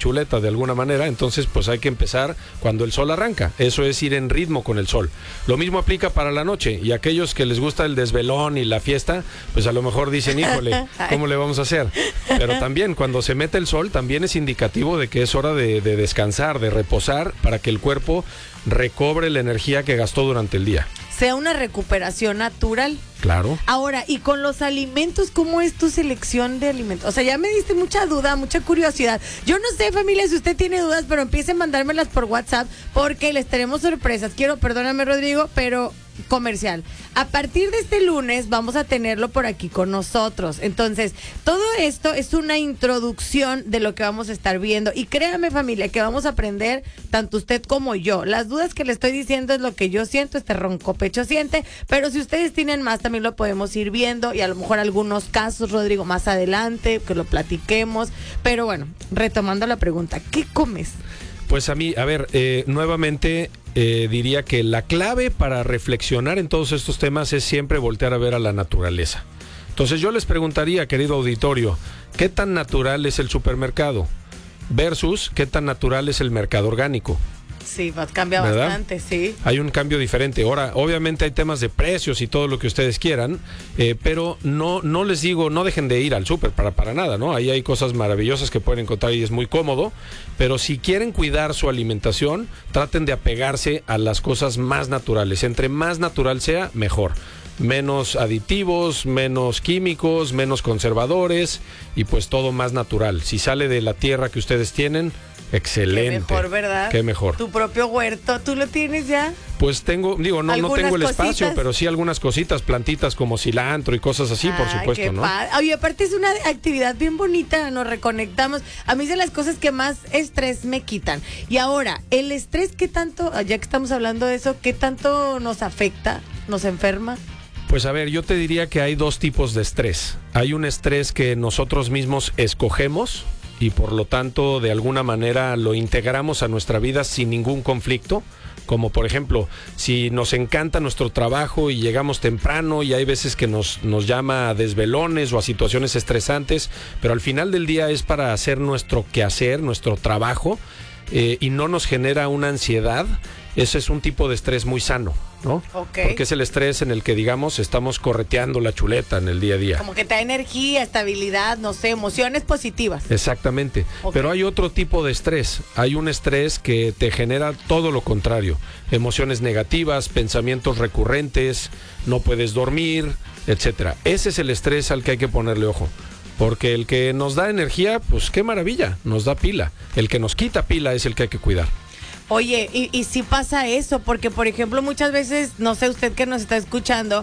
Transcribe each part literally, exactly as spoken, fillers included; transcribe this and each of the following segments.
chuleta de alguna manera, entonces pues hay que empezar cuando el sol arranca. Eso es ir en ritmo con el sol. Lo mismo aplica para la noche, y aquellos que les gusta el desvelón y la fiesta, pues a lo mejor dicen, híjole, ¿cómo le vamos a hacer? Pero también cuando se mete el sol, también es indicativo de que es hora de, de descansar, de reposar, para que el cuerpo recobre la energía que gastó durante el día. Sea una recuperación natural. Claro. Ahora, y con los alimentos, ¿cómo es tu selección de alimentos? O sea, ya me diste mucha duda, mucha curiosidad. Yo no sé, familia, si usted tiene dudas, pero empiece a mandármelas por WhatsApp, porque les tenemos sorpresas. Quiero, perdóname, Rodrigo, pero comercial. A partir de este lunes vamos a tenerlo por aquí con nosotros. Entonces, todo esto es una introducción de lo que vamos a estar viendo. Y créame, familia, que vamos a aprender tanto usted como yo. Las dudas que le estoy diciendo es lo que yo siento, este roncopecho siente, pero si ustedes tienen más, también lo podemos ir viendo, y a lo mejor algunos casos, Rodrigo, más adelante, que lo platiquemos. Pero bueno, retomando la pregunta, ¿qué comes? Pues a mí, a ver, eh, nuevamente eh, diría que la clave para reflexionar en todos estos temas es siempre voltear a ver a la naturaleza. Entonces yo les preguntaría, querido auditorio, ¿qué tan natural es el supermercado versus qué tan natural es el mercado orgánico? Sí, cambia ¿verdad? Bastante, sí. Hay un cambio diferente. Ahora, obviamente hay temas de precios y todo lo que ustedes quieran, eh, pero no no les digo, no dejen de ir al súper para, para nada, ¿no? Ahí hay cosas maravillosas que pueden encontrar y es muy cómodo, pero si quieren cuidar su alimentación, traten de apegarse a las cosas más naturales. Entre más natural sea, mejor. Menos aditivos, menos químicos, menos conservadores, y pues todo más natural. Si sale de la tierra que ustedes tienen, excelente. Qué mejor, ¿verdad? Qué mejor. Tu propio huerto, ¿tú lo tienes ya? Pues tengo, digo, no, no tengo el cositas? espacio, pero sí algunas cositas, plantitas como cilantro y cosas así, Ay, por supuesto, ¿no? Padre. Oye, aparte es una actividad bien bonita, nos reconectamos. A mí es de las cosas que más estrés me quitan. Y ahora, el estrés, ¿qué tanto, ya que estamos hablando de eso, qué tanto nos afecta, nos enferma? Pues a ver, yo te diría que hay dos tipos de estrés. Hay un estrés que nosotros mismos escogemos y por lo tanto de alguna manera lo integramos a nuestra vida sin ningún conflicto, como por ejemplo, si nos encanta nuestro trabajo y llegamos temprano y hay veces que nos, nos llama a desvelones o a situaciones estresantes, pero al final del día es para hacer nuestro quehacer, nuestro trabajo, eh, y no nos genera una ansiedad. Ese es un tipo de estrés muy sano, ¿no? Okay. Porque es el estrés en el que, digamos, estamos correteando la chuleta en el día a día. Como que te da energía, estabilidad, no sé, emociones positivas. Exactamente. Okay. Pero hay otro tipo de estrés. Hay un estrés que te genera todo lo contrario. Emociones negativas, pensamientos recurrentes, no puedes dormir, etcétera. Ese es el estrés al que hay que ponerle ojo. Porque el que nos da energía, pues qué maravilla, nos da pila. El que nos quita pila es el que hay que cuidar. Oye, y, y sí pasa eso, porque por ejemplo muchas veces, no sé usted que nos está escuchando,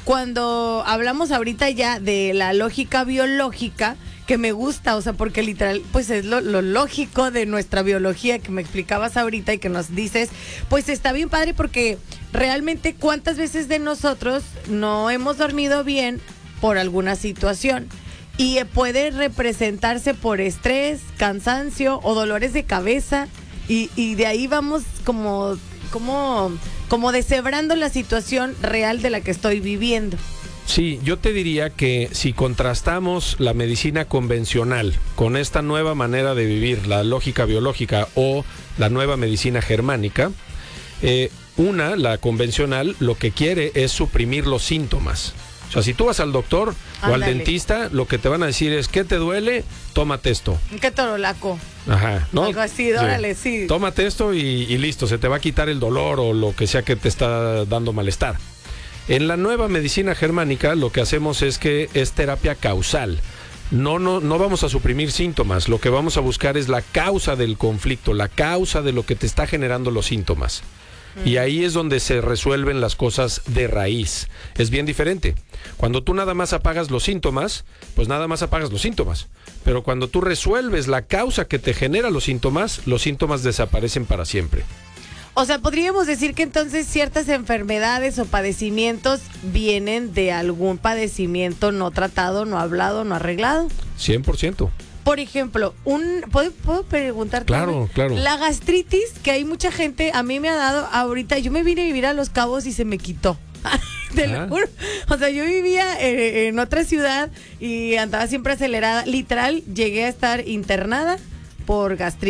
cuando hablamos ahorita ya de la lógica biológica, que me gusta, o sea, porque literal, pues es lo, lo lógico de nuestra biología que me explicabas ahorita y que nos dices, pues está bien padre, porque realmente cuántas veces de nosotros no hemos dormido bien por alguna situación. Y puede representarse por estrés, cansancio o dolores de cabeza. Y, y de ahí vamos como, como, como deshebrando la situación real de la que estoy viviendo. Sí, yo te diría que si contrastamos la medicina convencional con esta nueva manera de vivir, la lógica biológica o la nueva medicina germánica, eh, una, la convencional, lo que quiere es suprimir los síntomas. O sea, si tú vas al doctor Ándale. o al dentista, lo que te van a decir es, ¿qué te duele? Tómate esto. ¿Qué torolaco? Ajá, ¿no? Algo así, órale, sí. sí. Tómate esto y, y listo, se te va a quitar el dolor o lo que sea que te está dando malestar. En la nueva medicina germánica, lo que hacemos es que es terapia causal. No, no, no vamos a suprimir síntomas, lo que vamos a buscar es la causa del conflicto, la causa de lo que te está generando los síntomas. Y ahí es donde se resuelven las cosas de raíz. Es bien diferente. Cuando tú nada más apagas los síntomas, pues nada más apagas los síntomas. Pero cuando tú resuelves la causa que te genera los síntomas, los síntomas desaparecen para siempre. O sea, podríamos decir que entonces ciertas enfermedades o padecimientos vienen de algún padecimiento no tratado, no hablado, no arreglado. cien por ciento. Por ejemplo, un ¿puedo, puedo preguntarte? Claro, claro. La gastritis, que hay mucha gente, a mí me ha dado ahorita, yo me vine a vivir a Los Cabos y se me quitó. Te lo juro. O sea, yo vivía eh, en otra ciudad y andaba siempre acelerada. Literal, llegué a estar internada por gastritis.